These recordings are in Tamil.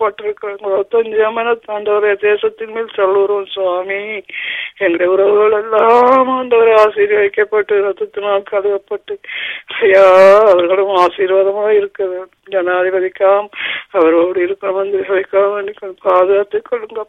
அழைக்கப்பட்டிருக்கிறோம் ஆண்டவரே தேசத்தின் மேல் சொல்லுறோம் சுவாமி. எங்களுடைய உறவுகள் எல்லாம் ஆண்டவரை ஆசீர்வதிக்கப்பட்டு ரத்தத்தினால் கழுவப்பட்டு ஐயா அவர்களும் ஆசீர்வாதமாக இருக்க வேண்டும். ஜனாதிபதிக்காம் அவரோடு இருக்கிற மந்திரிகளுக்காக வேண்டிக் பாதுகாத்துக் கொள்ளுங்க.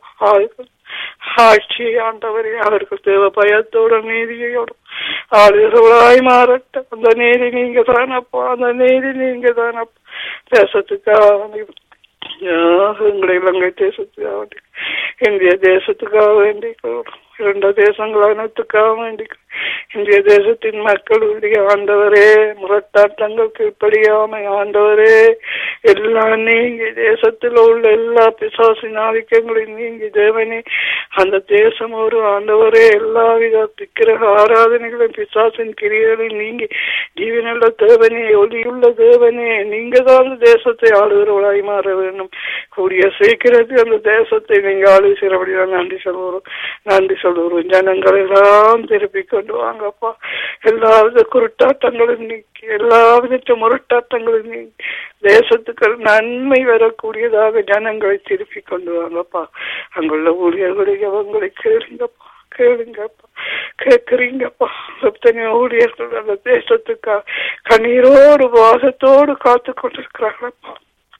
ஆட்சி ஆண்டவரே அவர்கள் தேவ பயத்தோட நீதியோடும் ஆளுநர்களாய் மாறட்டும். அந்த நீதி நீங்க தானப்பா, அந்த நீதி நீங்க தானப்பா. தேசத்துக்காக எங்களை இலங்கை தேசத்துக்காக வேண்டி, இந்திய தேசத்துக்காக வேண்டி, இரண்டு தேசங்கள் அனைத்துக்காக வேண்டி, இந்திய தேசத்தின் மக்களுடைய ஆண்டவரே முரட்டாட்டங்கள் கீழ்ப்படியாமை ஆண்டவரே எல்லாம் நீங்கி தேசத்தில் உள்ள எல்லா பிசாசின் ஆதிக்கங்களையும் நீங்கி தேவனே அந்த தேசம் ஒரு ஆண்டவரே எல்லாவித விக்கிரக ஆராதனைகளும் பிசாசின் கிரியைகளையும் நீங்கி ஜீவனுள்ள தேவனே ஒளியுள்ள தேவனே நீங்க தான் அந்த தேசத்தை ஆளுகிறவளாய் மாற வேண்டும். கூடிய சீக்கிரத்தில் அந்த தேசத்தை நீங்க ஆளுகிறபடிதான் நன்றி சொல்லுவோம், நன்றி சொல்லுவோம். ஜனங்கள் எல்லாம் திருப்பி கொண்டு வாங்கப்பா. எல்லாவித குருட்டாட்டங்களும் நீக்கி எல்லாவித முரட்டாட்டங்களும் நீக்கி தேசத்துக்கு நன்மை வரக்கூடியதாக ஜனங்களை திருப்பி கொண்டு வாங்கப்பா. அங்குள்ள ஊழியர்களுடைய அவங்களை கேளுங்கப்பா, கேளுங்கப்பா, கேட்குறீங்கப்பா. எத்தனை ஊழியர்கள் அந்த தேசத்துக்கா கண்ணீரோடு வாசத்தோடு காத்து கொண்டிருக்கிறாங்களப்பா.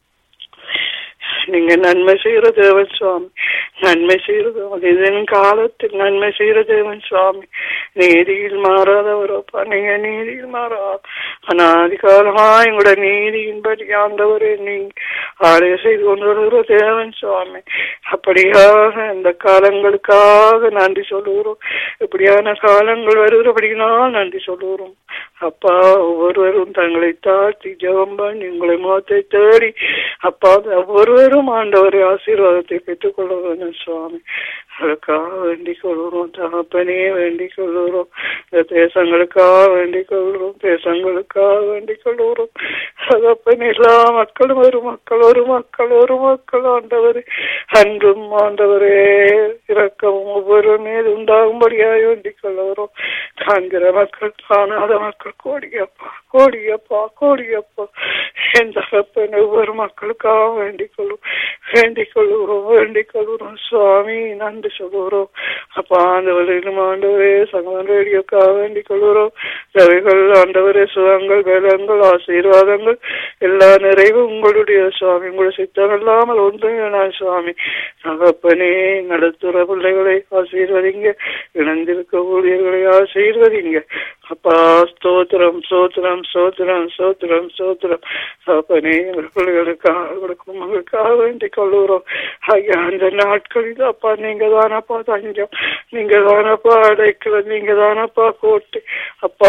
நீங்க நன்மை செய்யற தேவன் சுவாமி, நன்மை செய்யறது இதன் காலத்தில் நன்மை செய்யற தேவன் சுவாமி. நீதியில் மாறாதவரப்பா, நீங்க நீதியில் மாறாத அநாதிகாலமா எங்களோட நீதியின்படி ஆண்டவரே நீங்க ஆலய செய்து கொண்டு வருகிற தேவன் சுவாமி. அப்படியாக இந்த காலங்களுக்காக நன்றி சொல்லுகிறோம். இப்படியான காலங்கள் வருகிறபடினால் நன்றி சொல்லுகிறோம் அப்பா. ஒவ்வொருவரும் தங்களை தாழ்த்தி ஜெபம் பண்ணி உங்களை முகத்தை தேடி அப்பா ஒவ்வொருவரும் ஆண்டவரை ஆசீர்வாதத்தை பெற்றுக் கொள்ள வேண்டும் சுவாமி. அதுக்காக வேண்டிக் கொள்கிறோம் தகப்பனே, வேண்டிக் கொள்கிறோம். இந்த தேசங்களுக்காக வேண்டிக் கொள்கிறோம், தேசங்களுக்காக வேண்டிக் கொள்கிறோம் தகப்பனே. எல்லா மக்களும் ஒரு மக்கள், ஒரு மக்கள், ஒரு மக்கள் ஆண்டவரே அன்றும் ஆண்டவரே இரக்கமும் ஒவ்வொரு மீது உண்டாகும்படியாக வேண்டிக் கொள்கிறோம். காண்கிற மக்கள் காணாத மக்கள் கோடியப்பா, கோடியப்பா, கோடியப்பா. என் தகப்பன் ஒவ்வொரு மக்களுக்காக வேண்டிக் கொள்ளும், வேண்டிக் கொள்கிறோம், வேண்டிக் கொள்கிறோம் சுவாமி. நன்றி சொல்லுகிறோம் அப்பா. ஆண்டவரிலும் ஆண்டவரே சகோதர ரேடியோக்காக வேண்டிக் கொள்கிறோம். ரவிகள் ஆண்டவரே சுகங்கள் வேலங்கள் ஆசீர்வாதங்கள் எல்லா நிறைவும் உங்களுடைய சுவாமி. உங்களுடைய சித்தம் இல்லாமல் ஒன்றும் வேணாம் சுவாமி. தகப்பனே நடத்துகிற பிள்ளைகளை ஆசீர்வதிங்க, இணைந்திருக்க ஊழியர்களை ஆசீர்வதிங்க அப்பா. ஸ்தோத்திரம் சோத்திரம் சோத்திரம் சோத்திரம் சோத்திரம் தகப்பனே. பிள்ளைகளுக்காக மகளுக்காக வேண்டிக் கொள்ளுகிறோம் ஐயா. அந்த நாட்களில் அப்பா நீங்க தானப்பா தஞ்சம், நீங்க தானப்பா அடைக்கல, நீங்க தானப்பா கோட்டை அப்பா.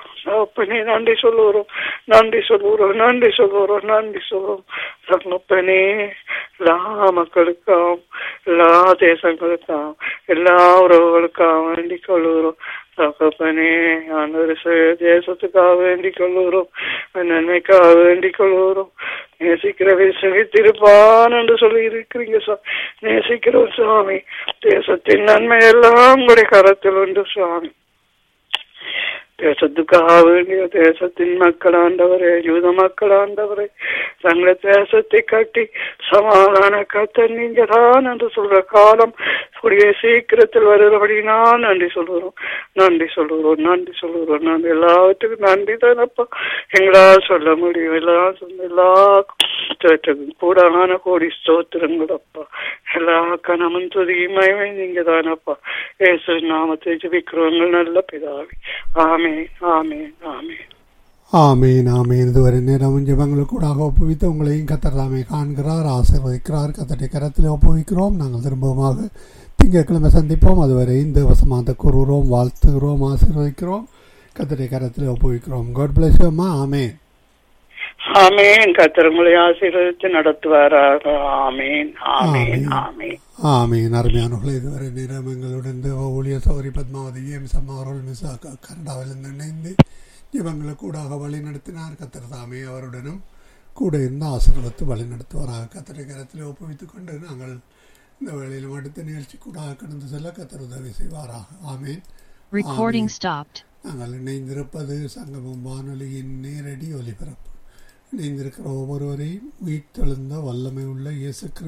அப்பனே நன்றி சொல்லுகிறோம், நன்றி சொல்லுகிறோம், நன்றி சொல்லுகிறோம், நன்றி சொல்லுவோம் தகப்பனே. எல்லா மக்களுக்காகவும் எல்லா தேசங்களுக்காகவும் எல்லா உறவுகளுக்காகவும் வேண்டிக் கொள்ளுகிறோம் தகப்பனே. ஆண்டவரே தேசத்துக்காக வேண்டிக் கொள்ளுகிறோம், நன்மைக்காக வேண்டிக் கொள்ளுகிறோம். நேசிக்கிறவை சுகித்திருப்பான் என்று சொல்லி இருக்கிறீங்க சார். நேசிக்கிறோம் சுவாமி. தேசத்தின் நன்மை எல்லாம் உங்களுடைய கரத்தில் உண்டு சுவாமி. தேசத்துக்காக வேண்டிய தேசத்தின் மக்கள் ஆண்டவரே, யூத மக்கள் ஆண்டவரே தங்களை தேசத்தை கட்டி சமாதான கத்த நீங்க தான் என்று சொல்ற காலம் கூடிய சீக்கிரத்தில் வருகிறபடினா நன்றி சொல்லுறோம், நன்றி சொல்லுறோம், நன்றி சொல்லுறோம். நன்றி எல்லாத்துக்கும் நன்றி தானப்பா. எங்களால் சொல்ல முடியும் எல்லா கூடான கோடி ஸ்தோத்திரங்கள் அப்பா. எல்லா கனமும் துதியுமே நீங்க தானப்பா. இயேசு நாமத்தை ஜெபிக்கிறவங்க நல்ல பிதாவே. ஆமென், ஆமென், ஆமென், ஆமீன், ஆமீன். இதுவரை நேரம் ஜெபங்களுக்கு கூட ஒப்புவித்து உங்களையும் கத்தர்தாமே காண்கிறார், ஆசீர்வதிக்கிறார். கத்தரை கரத்தில் ஒப்புவிக்கிறோம். நாங்கள் திரும்பமாக திங்கட்கிழமை சந்திப்போம். அதுவரை இந்த வசமாக கூறுகிறோம், வாழ்த்துகிறோம், ஆசீர்வதிக்கிறோம். கத்தரை கரத்தில் ஒப்புவிக்கிறோம். காட் பிளஸ் யூ அம்மா. ஆமேன், ஆமேன். கர்த்தர் உங்களை ஆசீர்வதித்து நடத்துவாராக. ஆமேன், ஆமேன், ஆமேன், ஆமீன். அருமையானவர்களே, இதுவரை நேரம் எங்களுடன் ஊழிய சௌரி பத்மாவதி எம்சம் அவர்கள் மிஸ் கனடாவிலிருந்து இணைந்து இவங்களை கூடாக வழி நடத்தினார். கத்தர் தாமே அவருடனும் கூட இருந்து ஆசீர்வதித்து வழி நடத்துவாராக. கத்தரை கரத்தில் ஒப்புவித்துக் கொண்டு நாங்கள் இந்த வேளையிலும் அடுத்த நிகழ்ச்சி கூட கடந்து செல்ல கத்தர் உதவி செய்வாராக. ஆமீன். நாங்கள் இணைந்திருப்பது சங்கமம் வானொலியின் நேரடி ஒலிபரப்பு. இணைந்திருக்கிற ஒவ்வொருவரையும் உயிர்த்தெழுந்த வல்லமை உள்ள இயேசு